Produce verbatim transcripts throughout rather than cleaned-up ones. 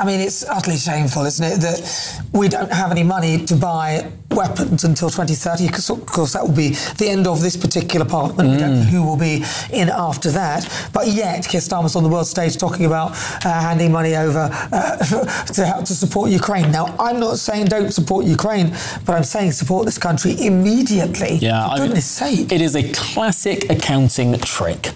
I mean, it's utterly shameful, isn't it, that we don't have any money to buy weapons until twenty thirty, because of course that will be the end of this particular parliament. Mm. We don't know who will be in after that. But yet, Keir Starmer's on the world stage talking about uh, handing money over uh, to help to support Ukraine. Now, I'm not saying don't support Ukraine, but I'm saying support this country immediately. Yeah, for I goodness mean, sake. It is a classic accounting trick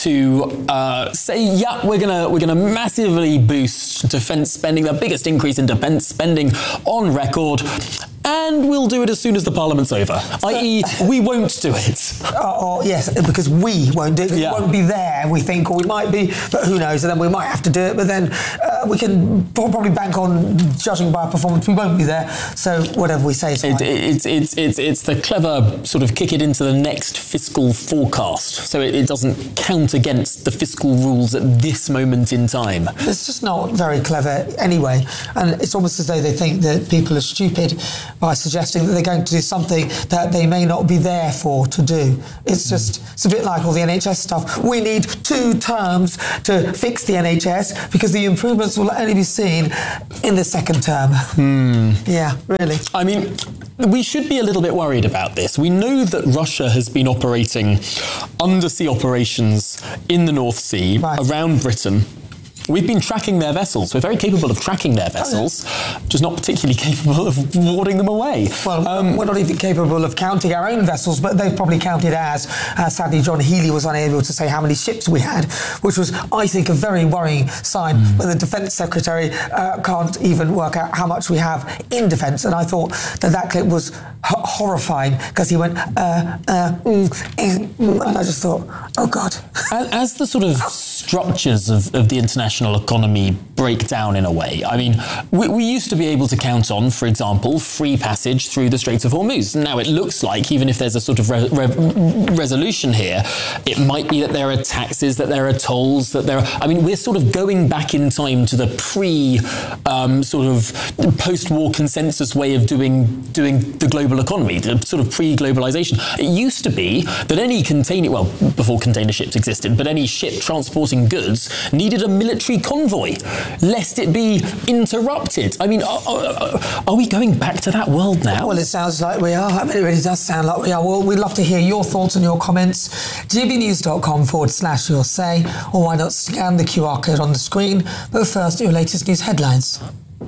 to uh, say, yeah, we're gonna we're gonna massively boost defence spending, the biggest increase in defence spending on record, and we'll do it as soon as the Parliament's over. that is, we won't do it. Oh, oh, yes, because we won't do it. Yeah. We won't be there, we think, or we might be, but who knows? And then we might have to do it, but then uh, we can probably bank on judging by our performance. We won't be there, so whatever we say is fine. It, it's, it's, it's, it's the clever sort of kick it into the next fiscal forecast, so it, it doesn't count against the fiscal rules at this moment in time. It's just not very clever anyway, and it's almost as though they think that people are stupid by suggesting that they're going to do something that they may not be there for to do. It's just, it's a bit like all the N H S stuff. We need two terms to fix the N H S because the improvements will only be seen in the second term. Hmm. Yeah, really. I mean, we should be a little bit worried about this. We know that Russia has been operating undersea operations in the North Sea, right, around Britain. We've been tracking their vessels. We're very capable of tracking their vessels, just not particularly capable of warding them away. Well, um, we're not even capable of counting our own vessels, but they've probably counted ours. Uh, sadly, John Healey was unable to say how many ships we had, which was, I think, a very worrying sign mm. when the Defence Secretary uh, can't even work out how much we have in defence. And I thought that that clip was h- horrifying because he went, uh, uh, mm, mm, and I just thought, oh, God. As, as the sort of structures of, of the international economy break down in a way. I mean, we, we used to be able to count on, for example, free passage through the Strait of Hormuz. Now it looks like, even if there's a sort of re- re- resolution here, it might be that there are taxes, that there are tolls, that there are... I mean, we're sort of going back in time to the pre um, sort of post-war consensus way of doing doing the global economy, the sort of pre-globalization. It used to be that any container, well, before container ships existed, but any ship transporting goods needed a military convoy, lest it be interrupted. I mean, are, are, are we going back to that world now? Well, it sounds like we are. I mean, it really does sound like we are. Well, we'd love to hear your thoughts and your comments. gbnews.com forward slash your say, or why not scan the Q R code on the screen. But first, your latest news headlines.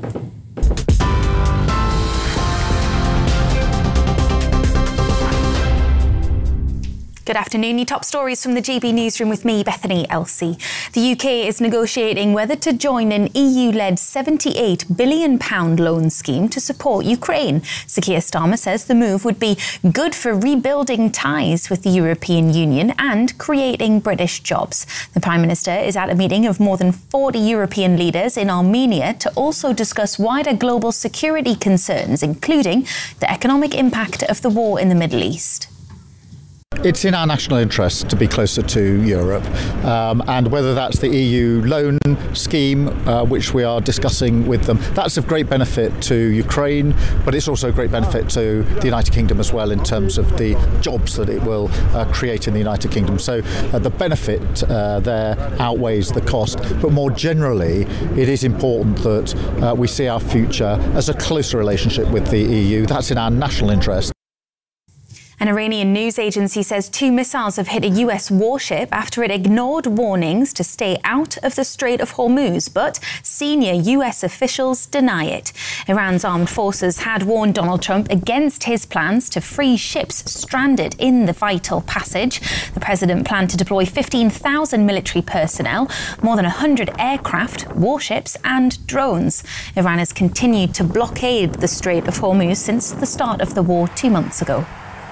Good afternoon. Your top stories from the G B Newsroom with me, Bethany Elsey. The U K is negotiating whether to join an E U-led seventy-eight billion pounds loan scheme to support Ukraine. Sir Keir Starmer says the move would be good for rebuilding ties with the European Union and creating British jobs. The Prime Minister is at a meeting of more than forty European leaders in Armenia to also discuss wider global security concerns, including the economic impact of the war in the Middle East. It's in our national interest to be closer to Europe, um, and whether that's the E U loan scheme, uh, which we are discussing with them, that's of great benefit to Ukraine, but it's also a great benefit to the United Kingdom as well in terms of the jobs that it will uh, create in the United Kingdom. So uh, the benefit uh, there outweighs the cost, but more generally, it is important that uh, we see our future as a closer relationship with the E U. That's in our national interest. An Iranian news agency says two missiles have hit a U S warship after it ignored warnings to stay out of the Strait of Hormuz, but senior U S officials deny it. Iran's armed forces had warned Donald Trump against his plans to free ships stranded in the vital passage. The president planned to deploy fifteen thousand military personnel, more than one hundred aircraft, warships and drones. Iran has continued to blockade the Strait of Hormuz since the start of the war two months ago.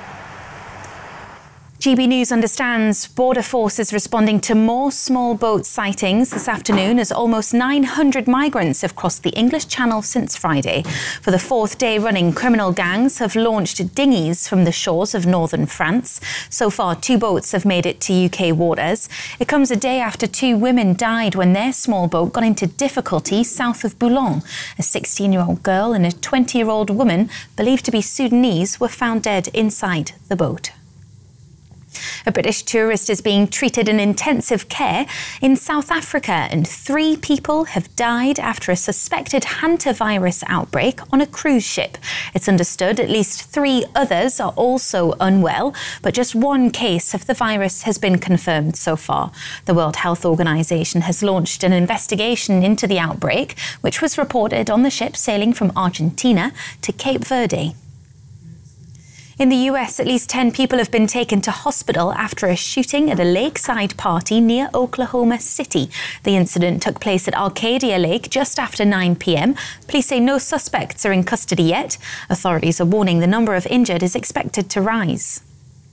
G B News understands border forces responding to more small boat sightings this afternoon as almost nine hundred migrants have crossed the English Channel since Friday. For the fourth day running, criminal gangs have launched dinghies from the shores of northern France. So far, two boats have made it to U K waters. It comes a day after two women died when their small boat got into difficulty south of Boulogne. A sixteen-year-old girl and a twenty-year-old woman, believed to be Sudanese, were found dead inside the boat. A British tourist is being treated in intensive care in South Africa, and three people have died after a suspected hantavirus outbreak on a cruise ship. It's understood at least three others are also unwell, but just one case of the virus has been confirmed so far. The World Health Organization has launched an investigation into the outbreak, which was reported on the ship sailing from Argentina to Cape Verde. In the U S, at least ten people have been taken to hospital after a shooting at a lakeside party near Oklahoma City. The incident took place at Arcadia Lake just after nine p.m. Police say no suspects are in custody yet. Authorities are warning the number of injured is expected to rise.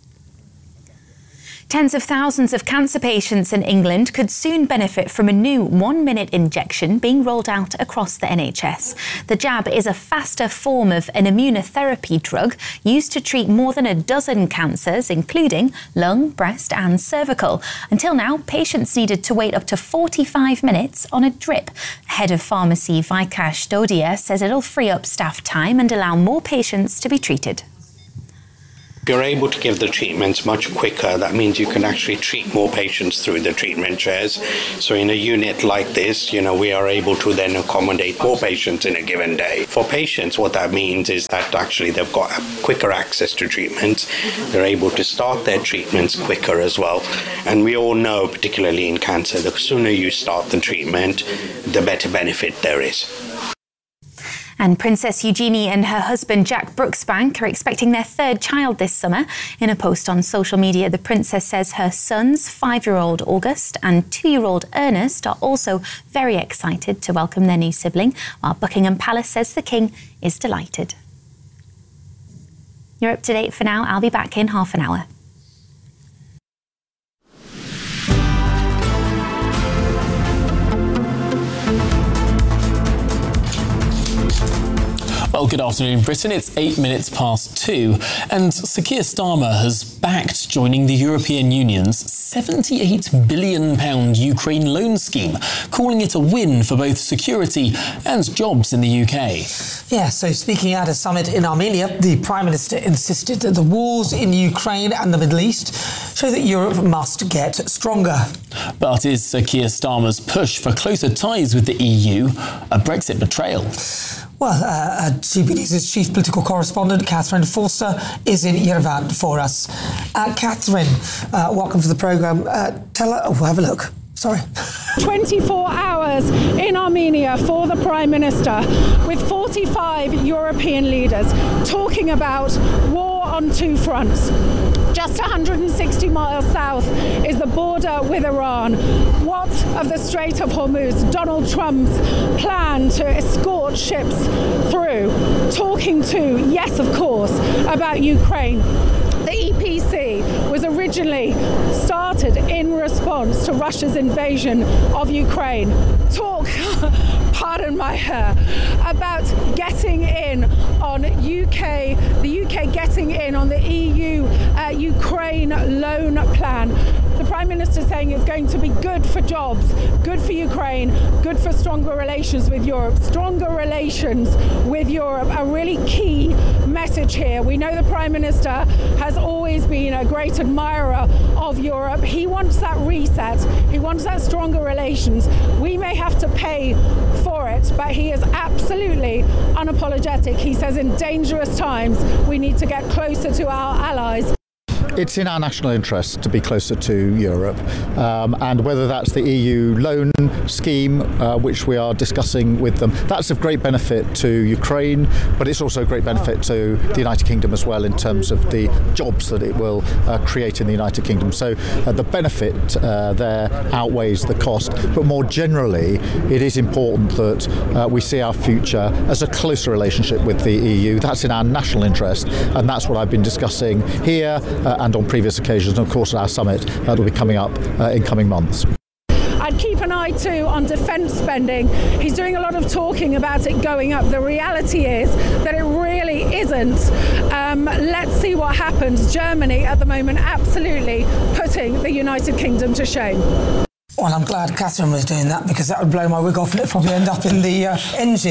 Tens of thousands of cancer patients in England could soon benefit from a new one-minute injection being rolled out across the N H S. The jab is a faster form of an immunotherapy drug used to treat more than a dozen cancers, including lung, breast and cervical. Until now, patients needed to wait up to forty-five minutes on a drip. Head of pharmacy Vikash Dodia says it'll free up staff time and allow more patients to be treated. You're able to give the treatments much quicker. That means you can actually treat more patients through the treatment chairs. So in a unit like this, you know, we are able to then accommodate more patients in a given day. For patients, what that means is that actually they've got quicker access to treatments. They're able to start their treatments quicker as well. And we all know, particularly in cancer, the sooner you start the treatment, the better benefit there is. And Princess Eugenie and her husband Jack Brooksbank are expecting their third child this summer. In a post on social media, the princess says her sons, five-year-old August and two-year-old Ernest, are also very excited to welcome their new sibling, while Buckingham Palace says the king is delighted. You're up to date for now. I'll be back in half an hour. Well, good afternoon, Britain. It's eight minutes past two, and Sir Keir Starmer has backed joining the European Union's seventy-eight billion pounds Ukraine loan scheme, calling it a win for both security and jobs in the U K. Yeah, so speaking at a summit in Armenia, the Prime Minister insisted that the wars in Ukraine and the Middle East show that Europe must get stronger. But is Sir Keir Starmer's push for closer ties with the E U a Brexit betrayal? Well, uh, G B News' chief political correspondent, Catherine Forster, is in Yerevan for us. Uh, Catherine, uh, welcome to the programme. Uh, tell her... Oh, we'll have a look. Sorry. twenty-four hours in Armenia for the Prime Minister, with forty-five European leaders talking about war on two fronts. Just one hundred sixty miles south is the border with Iran. What of the Strait of Hormuz? Donald Trump's plan to escort ships through. Talking to, yes, of course, about Ukraine. The E P C was originally started in response to Russia's invasion of Ukraine. Talk, pardon my hair, about getting in on U K, the U K getting in on the E U uh, Ukraine loan plan. The Prime Minister saying it's going to be good for jobs, good for Ukraine, good for stronger relations with Europe. Stronger relations with Europe, a really key message here. We know the Prime Minister has always been a great admirer of Europe. He wants that reset. He wants that stronger relations. We may have to pay for it, but he is absolutely unapologetic. He says in dangerous times, we need to get closer to our allies. It's in our national interest to be closer to Europe, um, and whether that's the E U loan scheme, uh, which we are discussing with them, that's of great benefit to Ukraine, but it's also a great benefit to the United Kingdom as well in terms of the jobs that it will uh, create in the United Kingdom. So uh, the benefit uh, there outweighs the cost, but more generally it is important that uh, we see our future as a closer relationship with the E U. That's in our national interest, and that's what I've been discussing here uh, and on previous occasions, and of course at our summit that will be coming up uh, in coming months. I'd keep an eye too on defence spending. He's doing a lot of talking about it going up. The reality is that it really isn't. Um, let's see what happens. Germany at the moment absolutely putting the United Kingdom to shame. Well, I'm glad Catherine was doing that because that would blow my wig off and it'd probably end up in the uh, engine.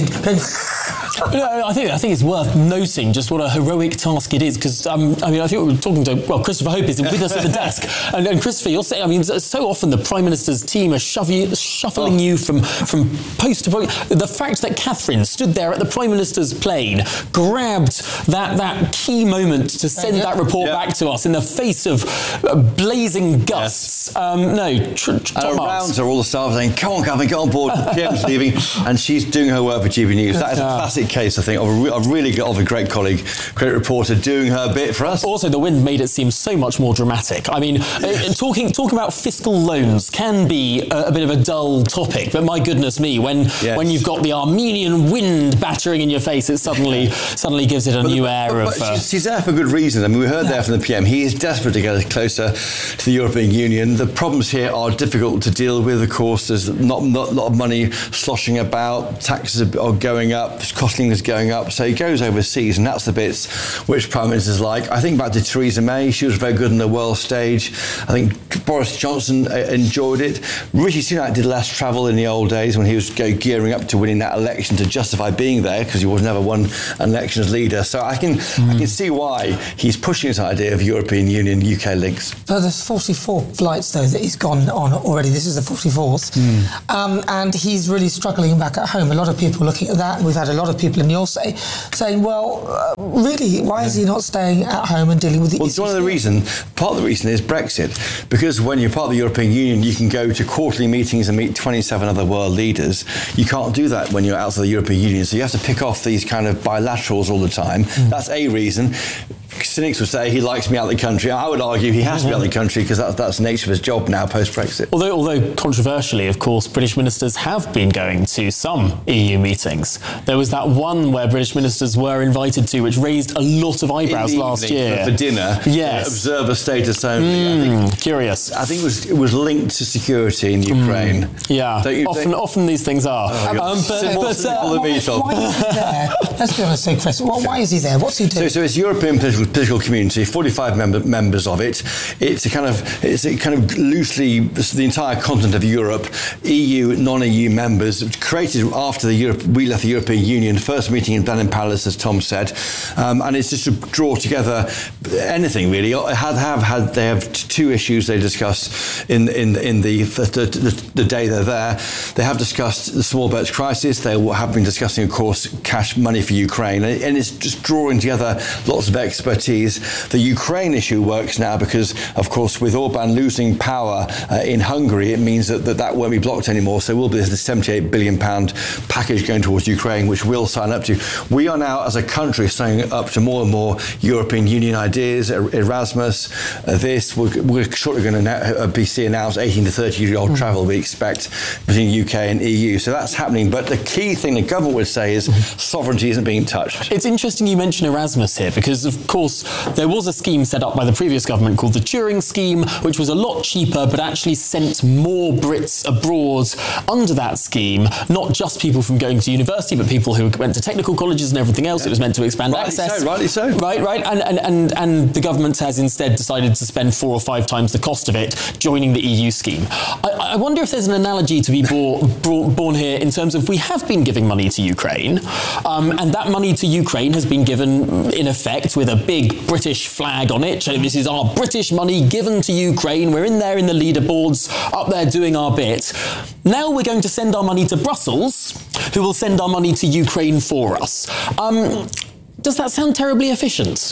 Yeah, I think I think it's worth noting just what a heroic task it is because um, I mean I think we were talking to well Christopher Hope is with us at the desk and, and Christopher you're saying I mean so often the Prime Minister's team are shuffling, shuffling oh. you from from post to post. The fact that Catherine stood there at the Prime Minister's plane, grabbed that that key moment to send yeah. that report yeah. back to us in the face of uh, blazing gusts. Yes. Um, no, tr- tr- and around her all the staff saying, "Come on, Catherine, get on board." P M's leaving, and she's doing her work for G B News. That is a classic case, I think, of a, re- of really good, of a great colleague, great reporter doing her bit for us. Also, the wind made it seem so much more dramatic. I mean, uh, talking talking about fiscal loans can be a, a bit of a dull topic, but my goodness me, when yes. when you've got the Armenian wind battering in your face, it suddenly suddenly gives it a but new the, air but, of. But uh, she's, she's there for good reason. I mean, we heard yeah. there from the P M. He is desperate to get us closer to the European Union. The problems here are difficult to deal with. Of course, there's not not a lot of money sloshing about. Taxes are going up. Costing is going up. So he goes overseas, and that's the bits which Prime Ministers like. I think back to Theresa May. She was very good on the world stage. I think Boris Johnson enjoyed it. Rishi Sunak did less travel in the old days when he was gearing up to winning that election to justify being there because he was never won an election as leader. So I can mm. I can see why he's pushing this idea of European Union U K links. But there's forty-four flights though that he's gone on already. This is the forty-fourth, mm. um, and he's really struggling back at home. A lot of people looking at that, and we've had a lot of people in your say saying, "Well, uh, really, why is he not staying at home and dealing with the?" Well, it's one of the reason. Part of the reason is Brexit, because when you're part of the European Union, you can go to quarterly meetings and meet twenty-seven other world leaders. You can't do that when you're outside the European Union, so you have to pick off these kind of bilaterals all the time. Mm. That's a reason. Cynics would say he likes me out of the country. I would argue he has mm-hmm. to be out of the country because that's, that's the nature of his job now post-Brexit. Although, although controversially, of course, British ministers have been going to some E U meetings. There was that one where British ministers were invited to, which raised a lot of eyebrows last evening, year. For, for dinner, yes. uh, observer status only. Mm, I think, curious. I think it was, it was linked to security in Ukraine. Mm, yeah, Don't you often, think? often these things are. Oh, um, but, but, but, uh, why, why is he there? Let's be honest, say, Chris. Well, why is he there? What's he doing? So, so it's European political, political community. forty-five member, members of it. It's a kind of it's a kind of loosely the entire continent of Europe. E U, non-E U members created after the Europe, we left the European Union. First meeting in Blenheim Palace, as Tom said, um, and it's just to draw together anything really. Have have had they have two issues they discuss in in in the the, the the day they're there. They have discussed the small boats crisis. They have been discussing, of course, cash money for Ukraine, and it's just drawing together lots of expertise. The Ukraine issue works now because, of course, with Orban losing power uh, in Hungary, it means that, that that won't be blocked anymore. So will be this seventy-eight billion pounds package going towards Ukraine, which we'll sign up to. We are now, as a country, signing up to more and more European Union ideas, Erasmus, uh, this. We're, we're shortly going to be seeing announced eighteen to thirty-year-old mm. travel we expect between U K and E U. So that's happening. But the key thing the government would say is sovereignty isn't being touched. It's interesting you mention Erasmus here because, of course, there was a scheme set up by the previous government called the Turing Scheme, which was a lot cheaper but actually sent more Brits abroad under that scheme, not just people from going to university, but people who went to technical colleges and everything else. Yeah. It was meant to expand rightly access. So, rightly so. Right, right. And, and, and, and the government has instead decided to spend four or five times the cost of it joining the E U scheme. I, I wonder if there's an analogy to be brought, brought, born here in terms of we have been giving money to Ukraine, um, and that money to Ukraine has been given in effect with a big British flag on it. So this is our British money given to Ukraine. We're in there in the leaderboards, up there doing our bit. Now we're going to send our money to Brussels, who will send our money to Ukraine for us. Um, Does that sound terribly efficient?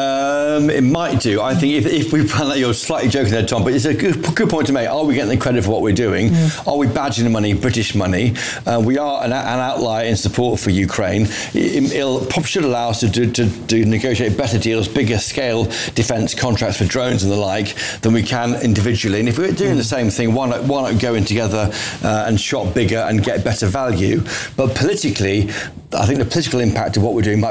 Um, it might do. I think if, if we plan that, you're slightly joking there, Tom, but it's a good, good point to make. Are we getting the credit for what we're doing? Mm. Are we badging the money, British money? Uh, we are an, an outlier in support for Ukraine. It it'll, should allow us to, do, to, to negotiate better deals, bigger scale defence contracts for drones and the like than we can individually. And if we're doing mm. the same thing, why not, why not go in together uh, and shop bigger and get better value? But politically, I think the political impact of what we're doing might be might be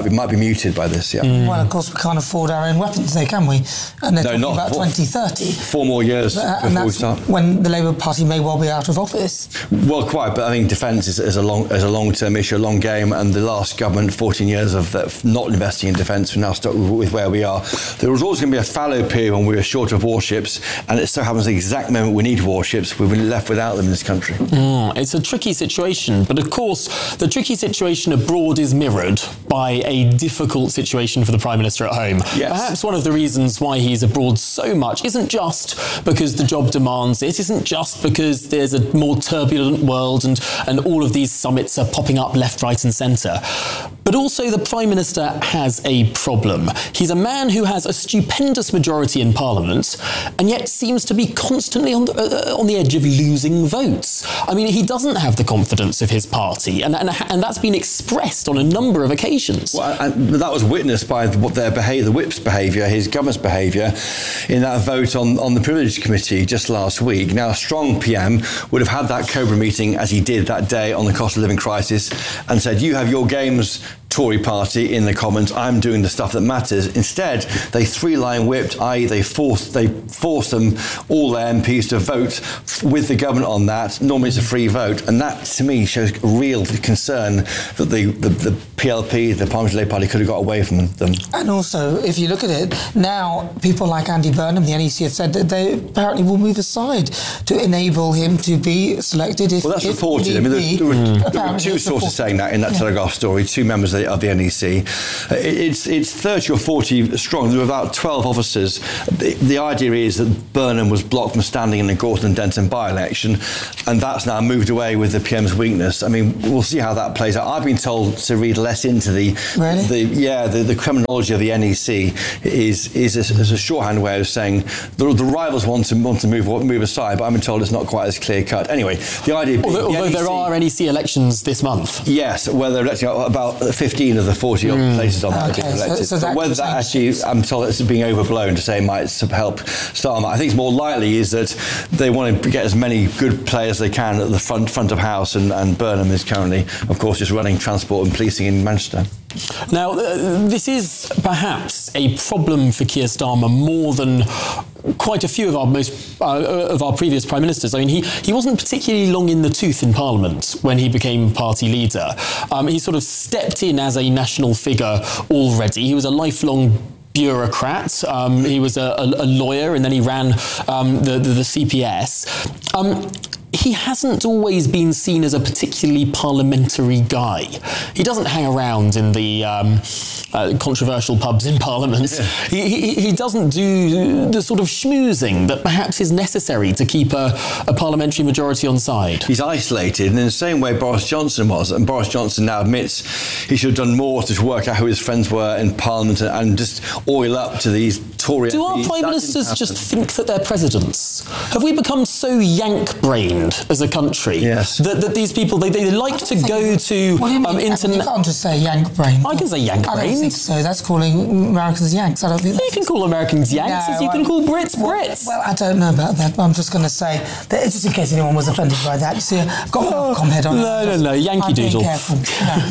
muted by this, yeah. Mm. Well, of course, we can't afford our own weapons, though, can we? And they're No, talking not about four- twenty thirty. Four more years Uh, before and we that's start. when the Labour Party may well be out of office. Well, quite, but I think defence is, is a long is a long-term issue, a long game, and the last government, fourteen years of of not investing in defence, we're now stuck with, with where we are. There was always going to be a fallow period when we were short of warships, and it so happens the exact moment we need warships, we've been left without them in this country. Mm, it's a tricky situation, but of course, the tricky situation abroad is mirrored by a difficult situation for the Prime Minister at home. Yes. Perhaps one of the reasons why he's abroad so much isn't just because the job demands it, isn't just because there's a more turbulent world and, and all of these summits are popping up left, right and centre, but also the Prime Minister has a problem. He's a man who has a stupendous majority in Parliament and yet seems to be constantly on the, uh, on the edge of losing votes. I mean, he doesn't have the confidence of his party, and, and, and that's been expressed on a number of occasions. Well, and that was witnessed by what their behaviour, the whip's behaviour, his government's behaviour in that vote on, on the Privilege Committee just last week. Now, a strong P M would have had that Cobra meeting, as he did that day on the cost of living crisis, and said, you have your games, Tory party, in the Commons, I'm doing the stuff that matters. Instead, they three-line whipped, that is they forced, they forced them, all their M Ps, to vote with the government on that. Normally it's a free vote, and that, to me, shows real concern that the, the, the P L P, the Parliamentary Labour Party, could have got away from them. And also, if you look at it, now people like Andy Burnham, the N E C, have said that they apparently will move aside to enable him to be selected if Well, that's if reported. I mean, there, there, were, there were two sources saying that in that yeah. Telegraph story, two members of the, of the N E C. Uh, it, it's, it's thirty or forty strong. There were about twelve officers. The, the idea is that Burnham was blocked from standing in the Gorton and Denton by-election, and that's now moved away with the P M's weakness. I mean, we'll see how that plays out. I've been told to read less into the... Really? the yeah, the, the criminology of the N E C is is a, is a shorthand way of saying the, the rivals want to want to move move aside, but I've been told it's not quite as clear cut. Anyway, the idea. Although, the although N E C, there are N E C elections this month. Yes, where they're electing about fifteen of the forty mm. places on that okay, are elected. So, so but whether that actually, I'm told it's being overblown to say might help start. I think it's more likely is that they want to get as many good players as they can at the front front of house, and, and Burnham is currently, of course, just running transport and policing in Manchester. Now, uh, this is perhaps a problem for Keir Starmer more than quite a few of our most uh, of our previous prime ministers. I mean, he, he wasn't particularly long in the tooth in Parliament when he became party leader. Um, he sort of stepped in as a national figure already. He was a lifelong bureaucrat. Um, he was a, a, a lawyer, and then he ran um, the, the, the C P S. Um, he hasn't always been seen as a particularly parliamentary guy. He doesn't hang around in the um, uh, controversial pubs in Parliament. Yeah. He, he, he doesn't do the sort of schmoozing that perhaps is necessary to keep a, a parliamentary majority on side. He's isolated, and in the same way Boris Johnson was, and Boris Johnson now admits he should have done more to work out who his friends were in Parliament and, and just oil up to these Tory Do our prime ministers just think that they're presidents? Have we become so yank-brained as a country yes. that, that these people, they, they like to go to um, internet... You can't just say yank-brained. I can say yank-brained. I don't think so. That's calling Americans Yanks. I don't think You can call Americans Yanks no, as you I, can call Brits well, Brits. Well, I don't know about that, but I'm just going to say, that just in case anyone was offended by that, you see, I've got my Ofcom head on. No, no, no, Yankee I'm Doodle. Being careful.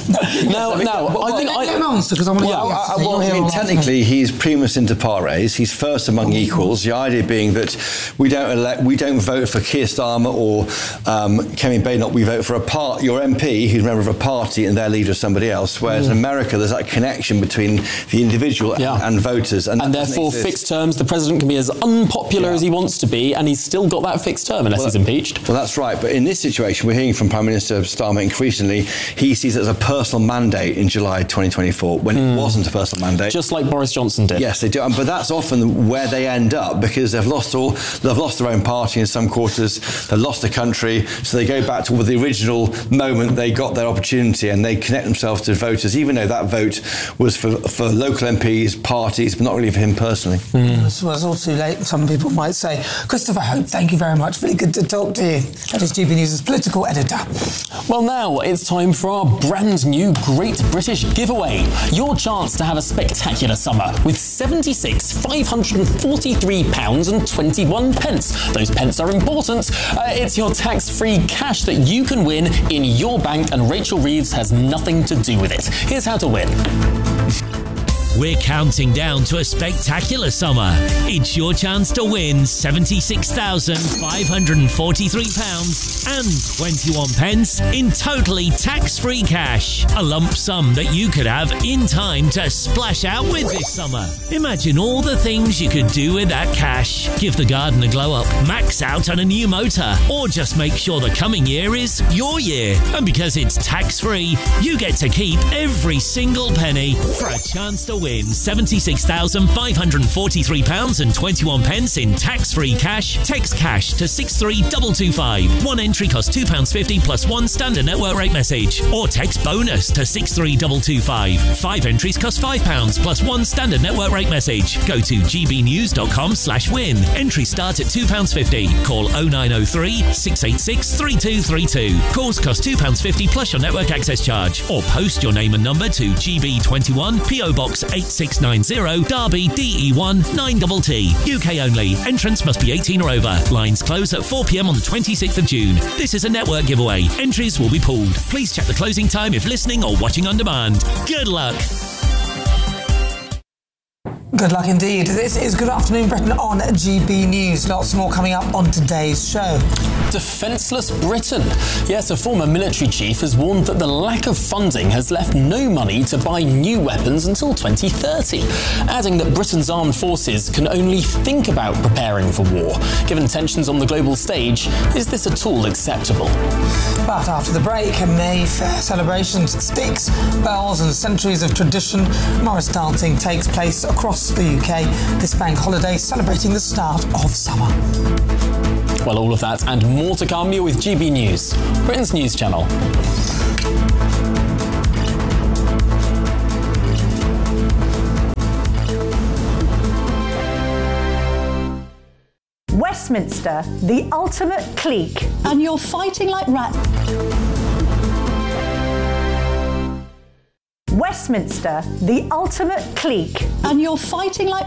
No, no, no, I think... I don't answer, because I want to... Well, I, I, well, I mean, technically, he's primus inter pares. He's first among equals. The idea being that we don't elect, we don't vote for Keir Starmer or um, Kemi Badenoch. We vote for a part, your M P, who's a member of a party, and their leader is somebody else. Whereas mm. in America, there's that connection between the individual yeah. and, and voters, and, and therefore fixed terms. The president can be as unpopular yeah. as he wants to be, and he's still got that fixed term unless well, he's impeached. Well, that's right. But in this situation, we're hearing from Prime Minister Starmer increasingly, he sees it as a personal mandate in July twenty twenty-four when mm. it wasn't a personal mandate, just like Boris Johnson did. Yes, they do. But that's often where they end up, because they've lost all, they've lost their own party in some quarters, they've lost the country, so they go back to the original moment they got their opportunity, and they connect themselves to voters, even though that vote was for, for local M Ps, parties, but not really for him personally. Mm. It's, well, it's all too late, some people might say. Christopher Hope, thank you very much. Really good to talk to you. That is G B News' political editor. Well, now it's time for our brand new Great British Giveaway. Your chance to have a spectacular summer with seventy-six thousand five hundred forty-three pounds and twenty-one pence. Those pence are important. Uh, it's your tax-free cash that you can win in your bank, and Rachel Reeves has nothing to do with it. Here's how to win. We're counting down to a spectacular summer. It's your chance to win seventy-six thousand five hundred forty-three pounds and twenty-one pence in totally tax-free cash. A lump sum that you could have in time to splash out with this summer. Imagine all the things you could do with that cash. Give the garden a glow up, max out on a new motor, or just make sure the coming year is your year. And because it's tax-free, you get to keep every single penny for a chance to win seventy-six thousand five hundred forty-three pounds and twenty-one pence in tax-free cash. Text cash to six three two two five. One entry costs two pounds fifty plus one standard network rate message. Or text bonus to six three two two five. Five entries cost five pounds plus one standard network rate message. Go to gbnews.com slash win. Entries start at two pounds fifty. Call oh nine oh three, six eight six, three two three two. Calls cost two pounds fifty plus your network access charge. Or post your name and number to G B twenty-one, P O Box eight six nine zero, Derby, D E one nine T T. U K only. Entrance must be eighteen or over. Lines close at four p m on the twenty-sixth of June. This is a network giveaway. Entries will be pulled. Please check the closing time if listening or watching on demand. Good luck. Good luck indeed. This is Good Afternoon Britain on G B News. Lots more coming up on today's show. Defenceless Britain. Yes, a former military chief has warned that the lack of funding has left no money to buy new weapons until twenty thirty, adding that Britain's armed forces can only think about preparing for war. Given tensions on the global stage, is this at all acceptable? But after the break, Mayfair celebrations, sticks, bells and centuries of tradition, Morris dancing takes place across the U K this bank holiday, celebrating the start of summer. Well, all of that and more to come. You're with G B News, Britain's news channel. Westminster, the ultimate clique. And you're fighting like rats. Westminster, the ultimate clique. And you're fighting like